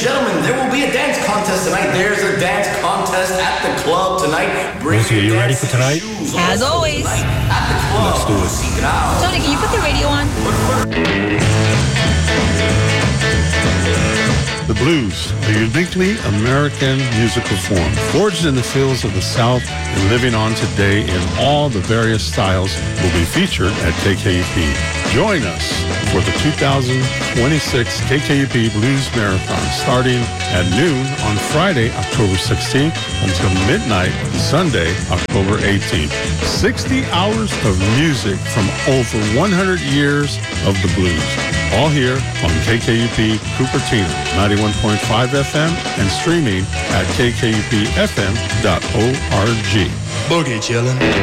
gentlemen, there will be a dance contest tonight. There's a dance contest at the club tonight. Bring Lucy, are you ready for tonight? As always. At the club. Let's do it. Seek it out. Tony, can you put the radio on? The blues, a uniquely American musical form, forged in the fields of the South and living on today in all the various styles, will be featured at KKUP. Join us for the 2026 KKUP Blues Marathon, starting at noon on Friday, October 16th, until midnight Sunday, October 18th. 60 hours of music from over 100 years of the blues. All here on KKUP Cupertino, 91.5 FM, and streaming at kkupfm.org. Boogie chillin'.